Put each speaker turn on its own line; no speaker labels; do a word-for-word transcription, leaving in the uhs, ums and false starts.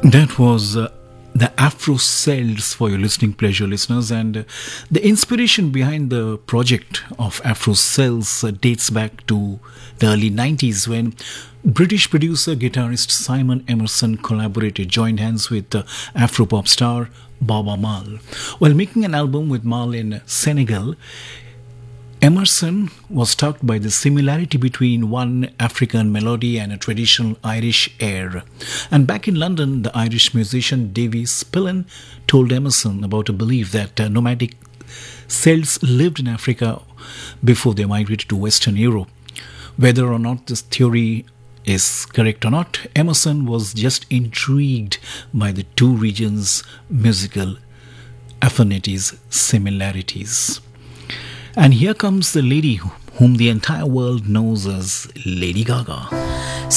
That was uh, the Afro Cells for your listening pleasure, listeners. And uh, the inspiration behind the project of Afro Cells uh, dates back to the early nineties when British producer guitarist Simon Emerson collaborated, joined hands with uh, Afro pop star Baba Mal. While making an album with Mal in Senegal, Emerson was struck by the similarity between one African melody and a traditional Irish air. And back in London, the Irish musician Davy Spillane told Emerson about a belief that uh, nomadic Celts lived in Africa before they migrated to Western Europe. Whether or not this theory is correct or not, Emerson was just intrigued by the two regions' musical affinities, similarities. And here comes the lady whom the entire world knows as Lady Gaga.